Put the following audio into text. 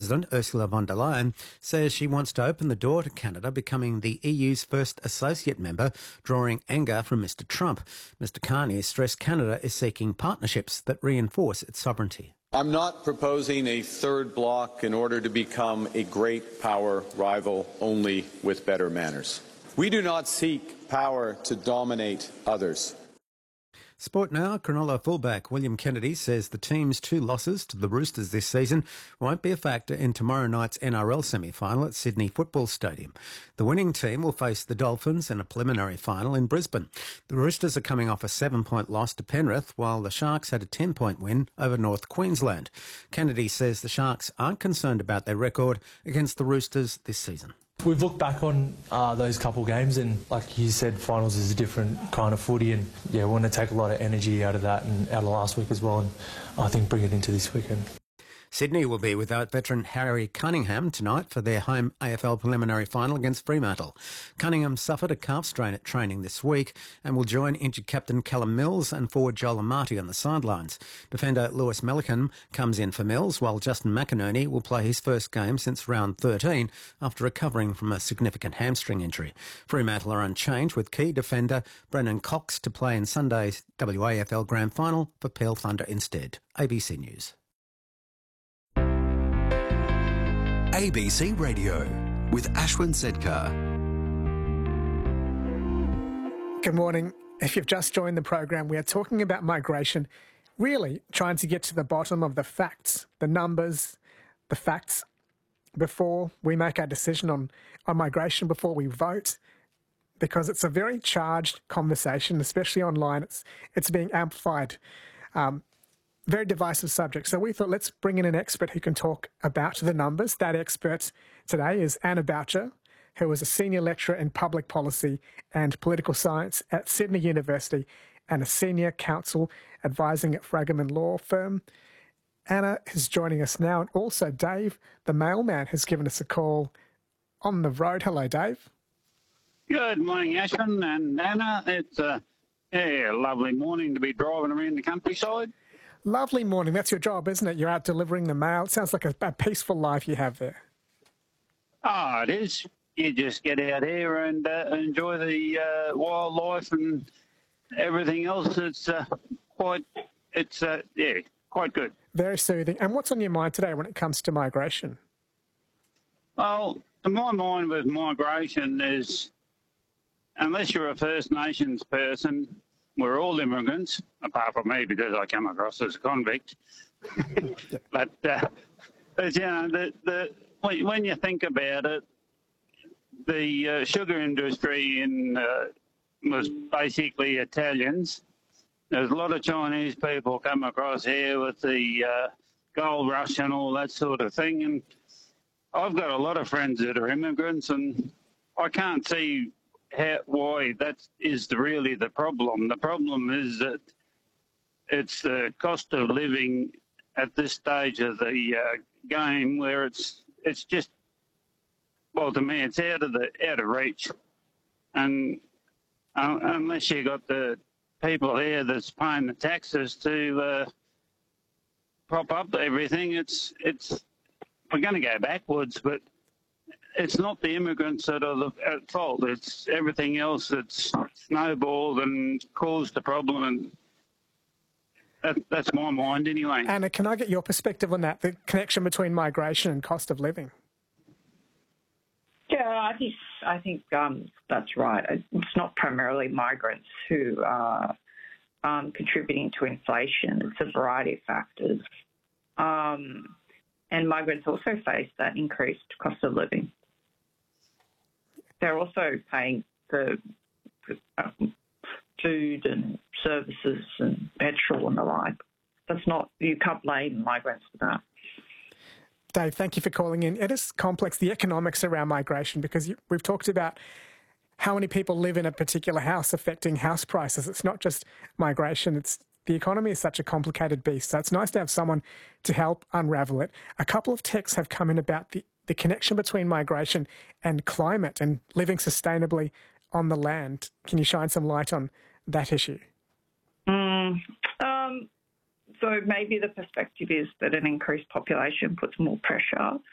President Ursula von der Leyen says she wants to open the door to Canada becoming the EU's first associate member, drawing anger from Mr Trump. Mr Carney stressed Canada is seeking partnerships that reinforce its sovereignty. I'm not proposing a third bloc in order to become a great power rival only with better manners. We do not seek power to dominate others. Sport now, Cronulla fullback William Kennedy says the team's 2 losses to the Roosters this season won't be a factor in tomorrow night's NRL semi-final at Sydney Football Stadium. The winning team will face the Dolphins in a preliminary final in Brisbane. The Roosters are coming off a 7-point loss to Penrith, while the Sharks had a 10-point win over North Queensland. Kennedy says the Sharks aren't concerned about their record against the Roosters this season. We've looked back on those couple games and, like you said, finals is a different kind of footy and, we want to take a lot of energy out of that and out of last week as well and I think bring it into this weekend. Sydney will be without veteran Harry Cunningham tonight for their home AFL preliminary final against Fremantle. Cunningham suffered a calf strain at training this week and will join injured captain Callum Mills and forward Joel Amati on the sidelines. Defender Lewis Melican comes in for Mills, while Justin McInerney will play his first game since round 13 after recovering from a significant hamstring injury. Fremantle are unchanged, with key defender Brennan Cox to play in Sunday's WAFL Grand Final for Peel Thunder instead. ABC News. ABC Radio with Ashwin Sedkar. Good morning. If you've just joined the program, we are talking about migration, really trying to get to the bottom of the facts, the numbers, the facts, before we make our decision on migration, before we vote, because it's a very charged conversation, especially online. It's being amplified. Very divisive subject. So we thought, let's bring in an expert who can talk about the numbers. That expert today is Anna Boucher, who is a senior lecturer in public policy and political science at Sydney University and a senior counsel advising at Fragerman Law Firm. Anna is joining us now, and also Dave, the mailman, has given us a call on the road. Hello, Dave. Good morning, Ashwin and Anna. It's a lovely morning to be driving around the countryside. Lovely morning. That's your job, isn't it? You're out delivering the mail. It sounds like a peaceful life you have there. Oh, it is. You just get out here and enjoy the wildlife and everything else. It's quite good. Very soothing. And what's on your mind today when it comes to migration? Well, my mind with migration is, unless you're a First Nations person, we're all immigrants, apart from me because I come across as a convict. But when you think about it, the sugar industry was basically Italians. There's a lot of Chinese people come across here with the gold rush and all that sort of thing. And I've got a lot of friends that are immigrants, and I can't see why that is really the problem. The problem is that it's the cost of living at this stage of the game where it's just, well, to me, it's out of reach. And unless you got the people here that's paying the taxes to prop up everything, we're going to go backwards, but it's not the immigrants that are at fault. It's everything else that's snowballed and caused the problem, and that's my mind anyway. Anna, can I get your perspective on that, the connection between migration and cost of living? Yeah, I think that's right. It's not primarily migrants who are contributing to inflation. It's a variety of factors. And migrants also face that increased cost of living. They're also paying for food and services and petrol and the like. You can't blame migrants for that. Dave, thank you for calling in. It is complex, the economics around migration, because we've talked about how many people live in a particular house affecting house prices. It's not just migration, the economy is such a complicated beast, so it's nice to have someone to help unravel it. A couple of texts have come in about the connection between migration and climate and living sustainably on the land. Can you shine some light on that issue? So maybe the perspective is that an increased population puts more pressure